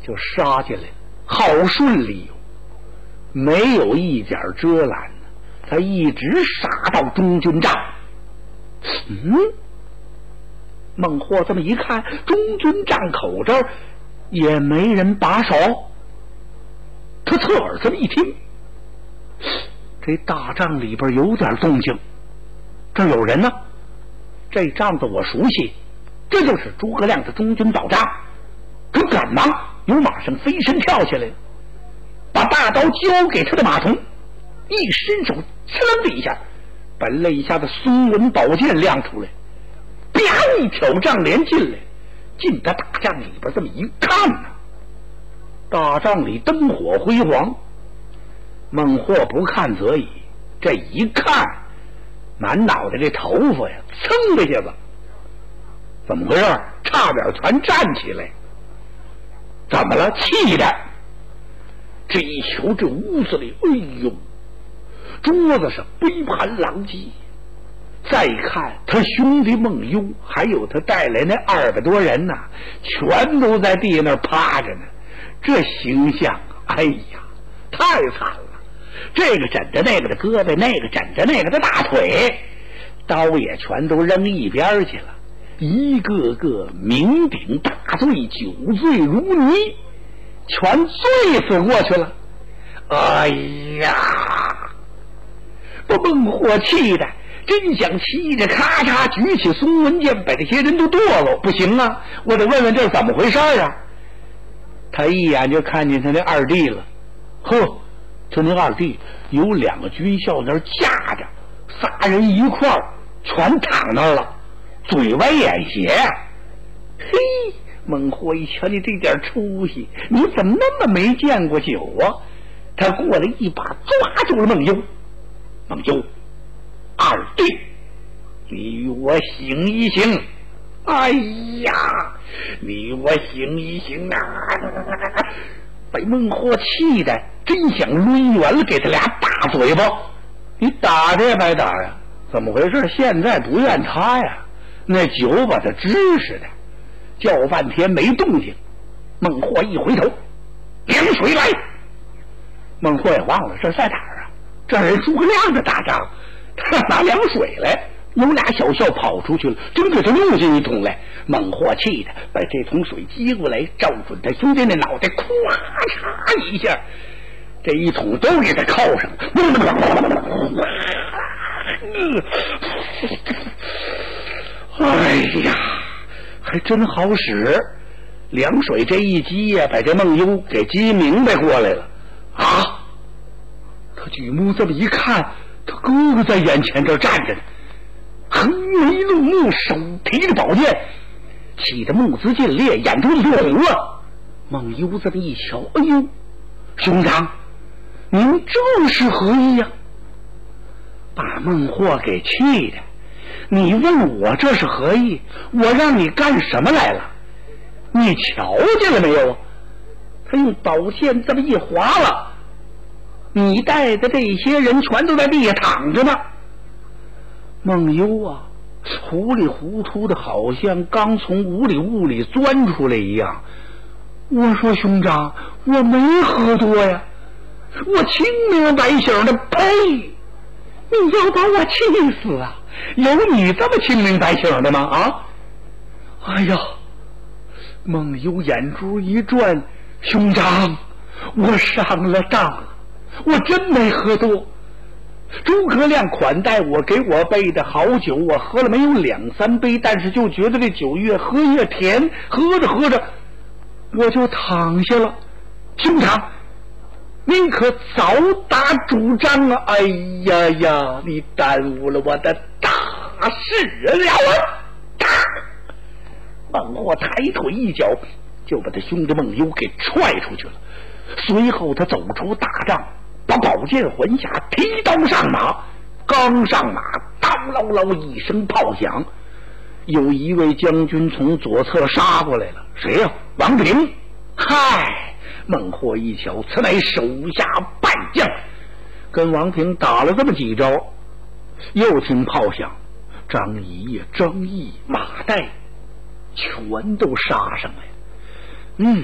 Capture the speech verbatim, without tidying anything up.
就杀进来，好顺利哟，没有一点遮拦呢。他一直杀到中军帐。嗯，孟获这么一看，中军帐口这儿也没人把守。他侧耳这么一听，这大帐里边有点动静，这有人呢。这帐子我熟悉，这就是诸葛亮的中军保障。他赶忙由马上飞身跳下来，把大刀交给他的马童，一伸手呲楞的一下，把肋下的松纹宝剑亮出来，啪一挑帐帘进来，进到大帐里边这么一看呢、啊，大帐里灯火辉煌。孟获不看则已，这一看，满脑袋这头发呀，噌的一下子，怎么回事？差点全站起来。怎么了？气的。这一瞧，这屋子里，哎呦，桌子上杯盘狼藉。再看他兄弟孟优，还有他带来那二百多人呐、啊，全都在地那儿趴着呢。这形象，哎呀，太惨了！这个枕着那个的胳膊，那个枕着那个的大腿，刀也全都扔一边去了。一个个酩酊大醉，酒醉如泥，全醉死过去了。哎呀，把孟获气的真想气着，咔嚓举起松纹剑，把这些人都剁了。不行啊，我得问问这是怎么回事啊。他一眼就看见他那二弟了。呵，他那二弟有两个军校那儿架着，仨人一块儿全躺那儿了，嘴歪眼斜。嘿，孟获一瞧，你这点出息，你怎么那么没见过酒啊？他过来一把抓住了孟优。孟优，二弟，你与我行一行。哎呀，你与我行一行啊！被孟获气的真想抡圆了给他俩大嘴巴。你打这白打呀？怎么回事？现在不怨他呀，那酒把他支似的，叫半天没动静。孟获一回头，凉水来。孟获也忘了这在哪儿啊？这人诸葛亮的大帐，他拿凉水来。有俩小校跑出去了，真给他又进一桶来。孟获气的把这桶水接过来，照准他兄弟那脑袋，咵嚓一下，这一桶都给他靠上了。哎呀，还真好使！凉水这一激呀、啊，把这孟优给激明白过来了啊！他举目这么一看，他哥哥在眼前这站着呢。横眉怒目，手提着宝剑，气得目眦尽裂，眼珠子就红了。孟优这么一瞧，哎呦，兄长，您这是何意呀、啊？把孟获给气的，你问我这是何意？我让你干什么来了？你瞧见了没有啊？他用宝剑这么一划了，你带的这些人全都在地下躺着呢。孟优啊，糊里糊涂的，好像刚从屋里屋里钻出来一样。我说兄长，我没喝多呀，我清明白醒的。呸！你要把我气死啊！有你这么清明白醒的吗？啊！哎呀，孟优眼珠一转，兄长，我上了当了，我真没喝多。诸葛亮款待我，给我备的好酒，我喝了没有两三杯，但是就觉得这酒越喝越甜，喝着喝着我就躺下了。兄长，您可早打主张啊！哎呀呀，你耽误了我的大事了！孟获抬腿一脚就把他兄弟孟优给踹出去了。随后他走出大帐，把宝剑还下，提刀上马。刚上马，当啷啷一声炮响，有一位将军从左侧杀过来了。谁呀、啊？王平。嗨，孟获一瞧，此乃手下败将，跟王平打了这么几招。又听炮响，张仪、张毅、马岱全都杀上来。嗯。